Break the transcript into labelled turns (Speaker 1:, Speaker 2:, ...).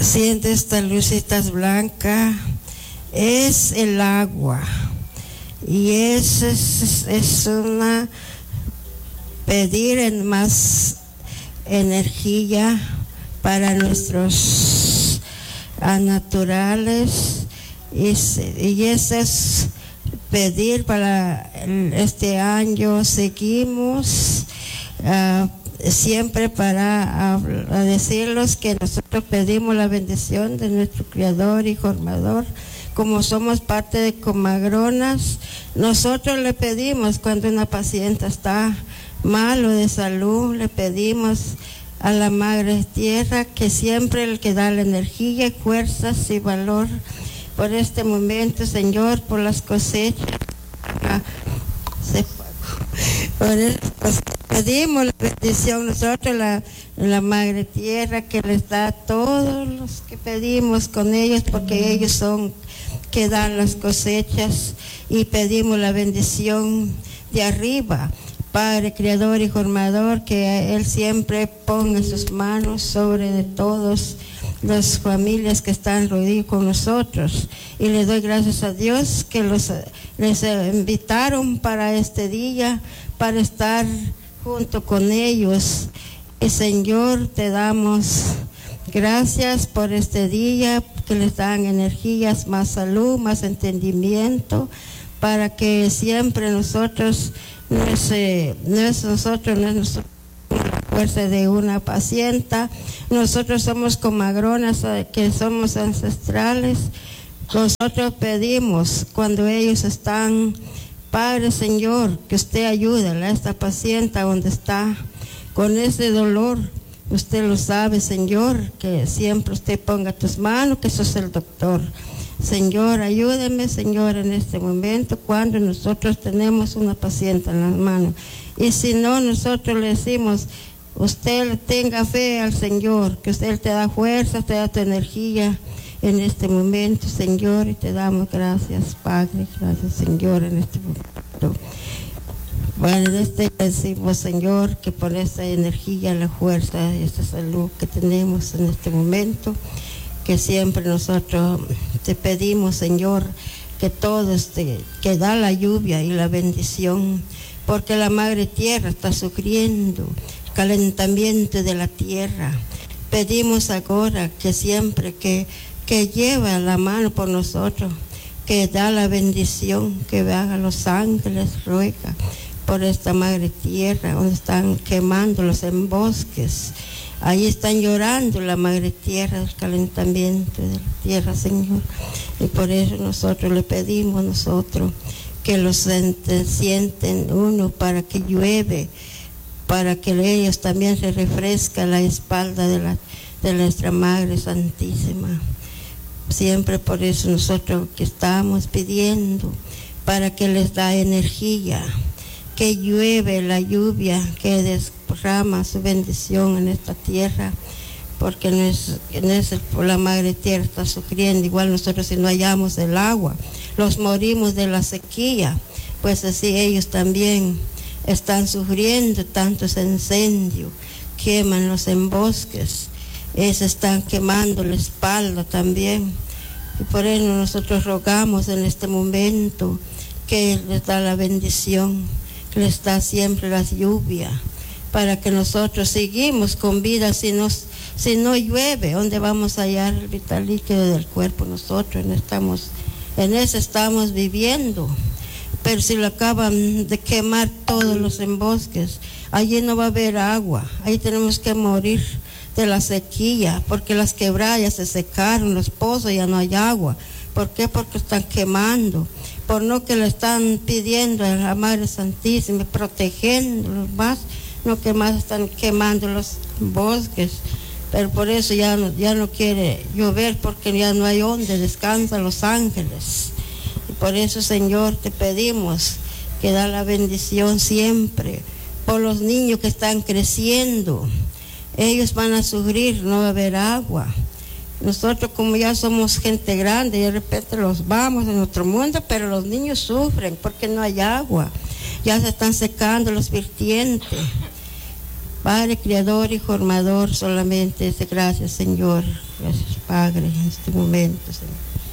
Speaker 1: siente estas lucitas blancas, es el agua. Y es una pedir en más energía para nuestros naturales, y eso es pedir para este año. Seguimos siempre para decirles que nosotros pedimos la bendición de nuestro Creador y Formador. Como somos parte de Comagronas, nosotros le pedimos cuando una paciente está mal o de salud, le pedimos a la Madre Tierra, que siempre el que da la energía, fuerzas y valor por este momento, Señor, por las cosechas. Por eso pedimos la bendición nosotros, la Madre Tierra, que les da a todos los que pedimos con ellos, porque ellos son que dan las cosechas, y pedimos la bendición de arriba, Padre Creador y Formador, que Él siempre ponga sus manos sobre de todos las familias que están rodeadas con nosotros. Y le doy gracias a Dios que les invitaron para este día, para estar junto con ellos. Y Señor, te damos gracias por este día, que les dan energías, más salud, más entendimiento, para que siempre nosotros no es la fuerza de una paciente. Nosotros somos comagronas, que somos ancestrales. Nosotros pedimos cuando ellos están, Padre Señor, que usted ayude a esta paciente donde está con ese dolor. Usted lo sabe, Señor, que siempre usted ponga tus manos, que sos el doctor. Señor, ayúdeme, Señor, en este momento, cuando nosotros tenemos una paciente en las manos. Y si no, nosotros le decimos, usted tenga fe al Señor, que usted te da fuerza, te da tu energía en este momento, Señor, y te damos gracias, Padre, gracias, Señor, en este momento. Bueno, decimos, Señor, que por esta energía, la fuerza y esta salud que tenemos en este momento, que siempre nosotros te pedimos, Señor, que todo que da la lluvia y la bendición, porque la Madre Tierra está sufriendo calentamiento de la tierra. Pedimos ahora que siempre que lleva la mano por nosotros, que da la bendición, que haga los ángeles, ruega por esta Madre Tierra, donde están quemando los embosques. Ahí están llorando la Madre Tierra, el calentamiento de la tierra, Señor. Y por eso nosotros le pedimos que los sienten uno, para que llueve, para que ellos también se refresca la espalda de nuestra Madre Santísima. Siempre por eso nosotros que estamos pidiendo, para que les da energía, que llueve la lluvia, que derrama su bendición en esta tierra, porque la Madre Tierra está sufriendo. Igual nosotros, si no hallamos el agua, los morimos de la sequía, pues así ellos también están sufriendo tantos incendios, queman los embosques, ellos están quemando la espalda también. Y por eso nosotros rogamos en este momento que les da la bendición, que les da siempre la lluvia, para que nosotros seguimos con vida. Si no llueve, ¿dónde vamos a hallar el vital líquido del cuerpo? Nosotros en eso estamos viviendo. Pero si lo acaban de quemar todos los embosques, allí no va a haber agua, ahí tenemos que morir de la sequía, porque las quebradas se secaron, los pozos ya no hay agua. ¿Por qué? Porque están quemando, por no que le están pidiendo a la Madre Santísima, protegiéndolos más, no que más están quemando los bosques. Pero por eso ya no quiere llover, porque ya no hay donde descansan los ángeles. Y por eso, Señor, te pedimos que da la bendición siempre por los niños que están creciendo. Ellos van a sufrir, no va a haber agua. Nosotros, como ya somos gente grande, y de repente los vamos en nuestro mundo, pero los niños sufren porque no hay agua. Ya se están secando los vertientes. Padre, Creador y Formador solamente. Gracias, Señor. Gracias, Padre, en este momento, Señor.